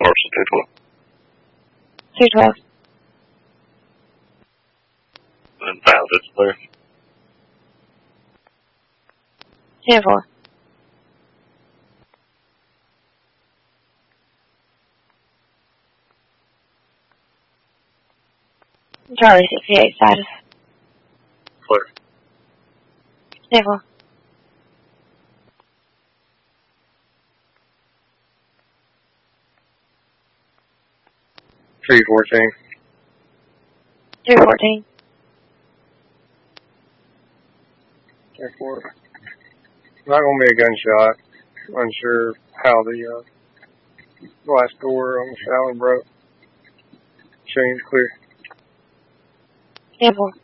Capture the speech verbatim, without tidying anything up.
Marshall two twelve. two twelve. And found it's clear. ten four. Charlie sixty-eight status. Clear. ten four. three fourteen. three fourteen. ten four. Not going to be a gunshot. Unsure how the uh, glass door on the shower broke. Chain's clear. ten four.